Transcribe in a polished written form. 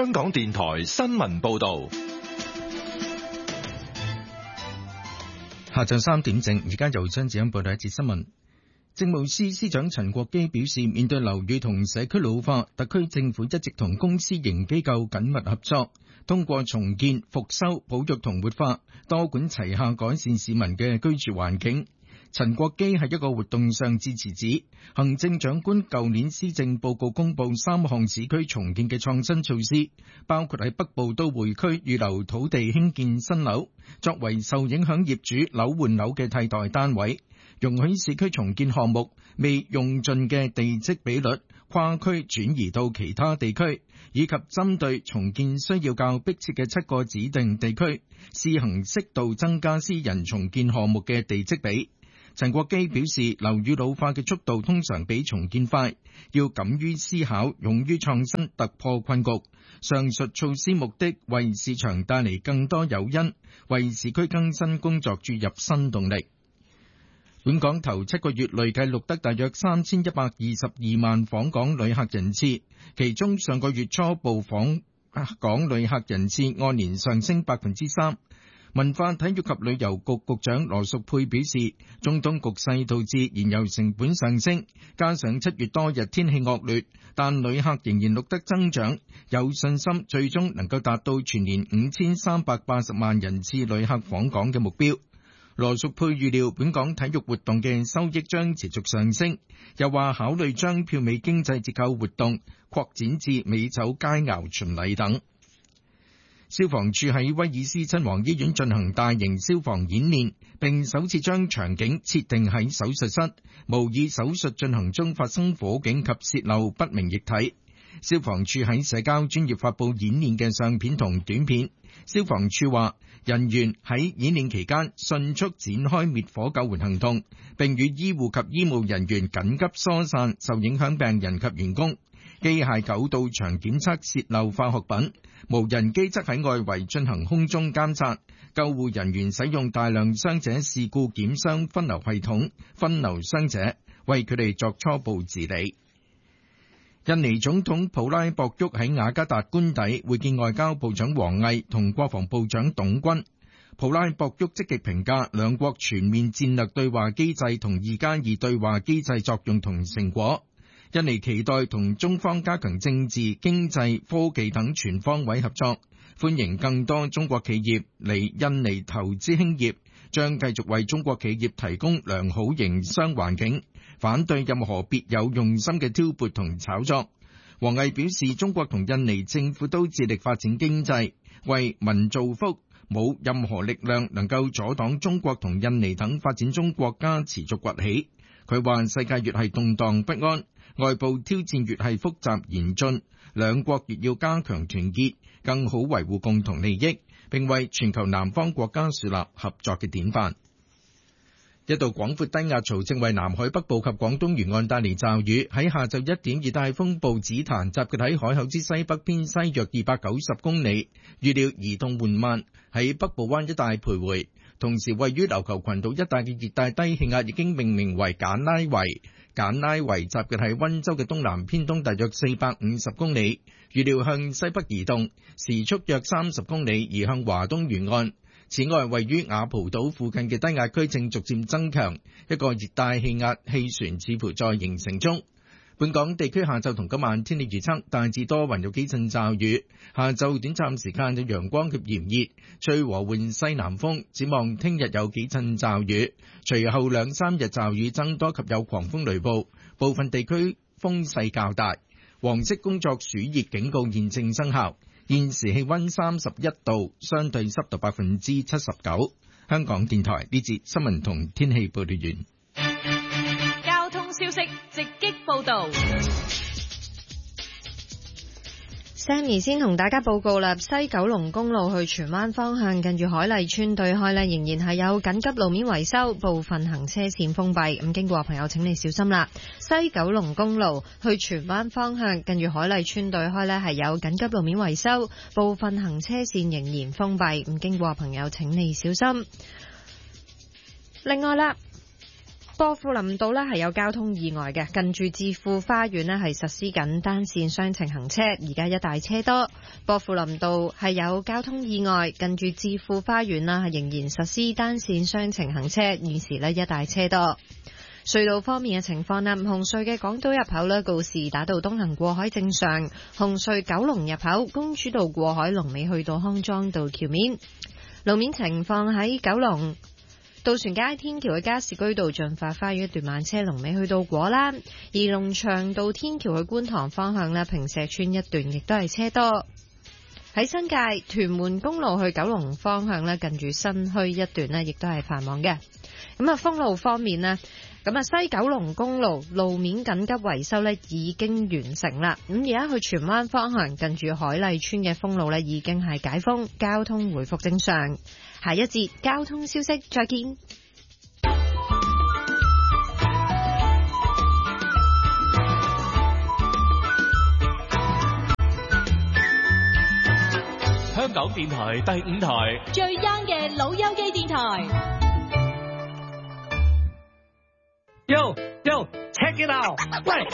香港電台新聞報道。 下晝3點正，而家由張子欣報道一節新聞。政務司司長陳國基表示，面對樓宇同社區老化，特區政府一直同公私營機構緊密合作，通過重建、復修、保育同活化，多管齊下改善市民嘅居住環境。陳國基喺一個活動上致辭指，行政長官舊年施政報告公布3項市區重建嘅創新措施，包括喺北部都會區預留土地興建新樓，作為受影響業主樓換樓嘅替代單位，容許市區重建項目未用盡嘅地積比率跨區轉移到其他地區，以及針對重建需要較迫切嘅7個指定地區，試行適度增加私人重建項目嘅地積比。陳國基表示，樓宇老化嘅速度通常比重建快，要敢於思考，勇於創新，突破困局。上述措施目的為市場帶嚟更多誘因，為市區更新工作注入新動力。本港頭7個月累計錄得大約3122萬訪港旅客人次，其中上個月初步訪港旅客人次按年上升3%。文化體育及旅遊局局長羅淑佩表示，中東局勢導致燃油成本上升，加上7月多日天氣惡劣，但旅客仍然錄得增長，有信心最終能夠達到全年5380萬人次旅客訪港嘅目標。羅淑佩預料本港體育活動嘅收益將持續上升，又話考慮將票尾經濟折扣活動擴展至美酒佳肴巡禮等。消防處喺威爾斯親王醫院進行大型消防演練，並首次將場景設定喺手術室，模擬手術進行中發生火警及泄漏不明液體。消防處喺社交專頁發布演練嘅相片同短片。消防處話，人員喺演練期間迅速展開滅火救援行動，並與醫護及醫務人員緊急疏散受影響病人及員工。機械狗到場檢測泄漏化學品，無人機則喺外圍進行空中監察。救護人員使用大量傷者事故檢傷分流系統分流傷者，為佢哋作初步治理。印尼總統普拉博沃喺雅加達官邸會見外交部長王毅同國防部長董軍。普拉博沃積極評價兩國全面戰略對話機制同2+2對話機制作用同成果。印尼期待同中方加強政治、經濟、科技等全方位合作，歡迎更多中國企業嚟印尼投資興業，將繼續為中國企業提供良好營商環境，反對任何別有用心嘅挑撥同炒作。王毅表示，中國同印尼政府都致力發展經濟，為民造福，冇任何力量能夠阻擋中國同印尼等發展中國家持續崛起。佢話，世界越係動盪不安，外部挑戰越係複雜嚴峻，兩國越要加強團結，更好維護共同利益，並為全球南方國家樹立合作嘅典範。一道廣闊低壓槽正為南海北部及廣東沿岸帶嚟驟雨。喺下晝1點，熱帶風暴紫檀集結喺海口之西北偏西約290公里，預料移動緩慢，喺北部灣一帶徘徊。同時，位於琉球群島一帶嘅熱帶低氣壓已經命名為簡拉維。簡拉維集結喺溫州嘅東南偏東大約450公里，預料向西北移動，時速約30公里，移向華東沿岸。此外，位於雅蒲島附近嘅低壓區正逐漸增強，一個熱帶氣壓氣旋似乎在形成中。本港地區下晝同今晚天氣預測，大致多雲有幾陣驟雨，下晝短暫時間有陽光及炎熱，吹和緩西南風。展望聽日有幾陣驟雨，隨後2-3日驟雨增多及有狂風雷暴，部分地區風勢較大。黃色工作暑熱警告現正生效。現時氣溫31度，相對濕度79%。香港電台呢節新聞同天氣報道完。 交通消息直擊報道。Sammy 先同大家報告啦，西九龍公路去荃灣方向近住海麗村對開呢，仍然係有緊急路面維修，部分行車線封閉，咁經過朋友請你小心啦。西九龍公路去荃灣方向近住海麗村對開呢，係有緊急路面維修，部分行車線仍然封閉，咁經過朋友請你小心。另外啦， 薄扶林道呢係有交通意外嘅，近住置富花園呢係實施緊單線雙程行車，而家一大車多。薄扶林道係有交通意外，近住置富花園呢係仍然實施單線雙程行車，現時呢一大車多。隧道方面嘅情況呢，紅隧嘅港島入口呢，告士打道東行過海正常，紅隧九龍入口公主道過海龍尾去到康莊道橋面。路面情況喺九龍渡船街天橋嘅加士居道駿發花園一段慢車龍尾去到果欄，而龍翔道天橋去觀塘方向呢，坪石邨一段亦都係車多。喺新界屯門公路去九龍方向呢，近住新墟一段呢，亦都係繁忙嘅。咁啊，封路方面呢，咁啊西九龍公路路面緊急維修呢已經完成啦。咁而家去荃灣方向近住海麗村嘅封路呢已經係解封，交通回復正常。下一節交通消息再見。 香港電台第5台最 young 嘅老友記電台。 Yo, check it out！ 喂，